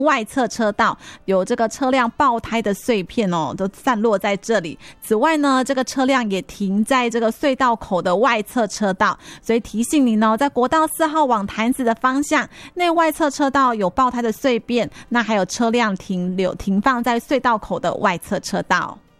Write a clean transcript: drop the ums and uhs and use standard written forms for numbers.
外侧车道有这个车辆爆胎的碎片哦，都散落在这里。此外呢，这个车辆也停在这个隧道口的外侧车道，所以提醒您哦，在国道4号往潭子的方向，内外侧车道有爆胎的碎片，那还有车辆停放在隧道口的外侧车道。